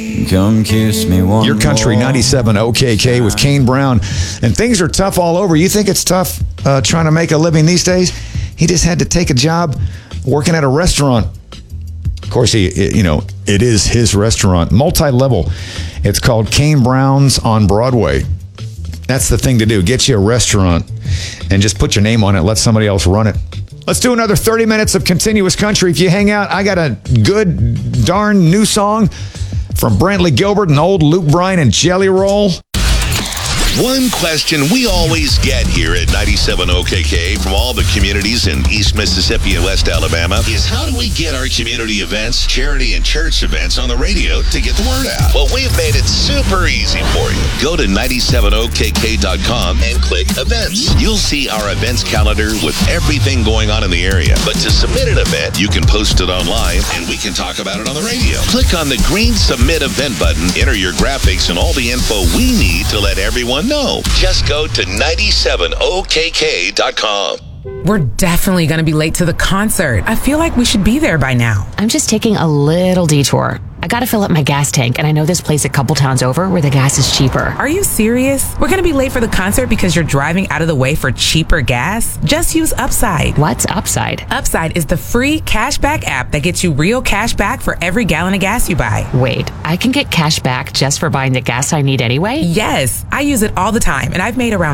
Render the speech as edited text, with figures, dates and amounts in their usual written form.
Come kiss me one Your Country more 97 OKK with Kane Brown. And things are tough all over. You think it's tough trying to make a living these days? He just had to take a job working at a restaurant. Of course, it is his restaurant, multi-level. It's called Kane Brown's on Broadway. That's the thing to do. Get you a restaurant and just put your name on it. Let somebody else run it. Let's do another 30 minutes of continuous country. If you hang out, I got a good, darn new song from Brantley Gilbert and old Luke Bryan and Jelly Roll. One question we always get here at 97 OKK from all the communities in East Mississippi and West Alabama is how do we get our community events, charity and church events on the radio to get the word out? Well, we've made it super easy for you. Go to 97okk.com and click events. You'll see our events calendar with everything going on in the area. But to submit an event, you can post it online and we can talk about it on the radio. Click on the green submit event button, enter your graphics and all the info we need to let everyone know. Just go to 97okk.com. We're definitely going to be late to the concert. I feel like we should be there by now. I'm just taking a little detour. I gotta fill up my gas tank, and I know this place a couple towns over where the gas is cheaper. Are you serious? We're going to be late for the concert because you're driving out of the way for cheaper gas? Just use Upside. What's Upside? Upside is the free cashback app that gets you real cash back for every gallon of gas you buy. Wait, I can get cash back just for buying the gas I need anyway? Yes, I use it all the time, and I've made around